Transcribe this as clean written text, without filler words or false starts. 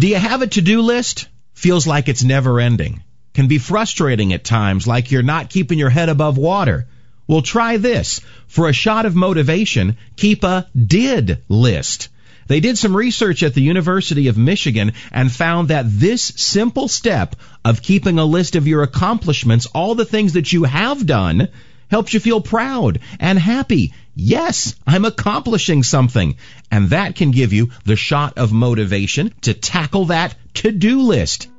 Do you have a to-do list? Feels like it's never ending. Can be frustrating at times, like you're not keeping your head above water. Well, try this. For a shot of motivation, keep a did list. They did some research at the University of Michigan and found that this simple step of keeping a list of your accomplishments, all the things that you have done, helps you feel proud and happy. Yes, I'm accomplishing something. And that can give you the shot of motivation to tackle that to-do list.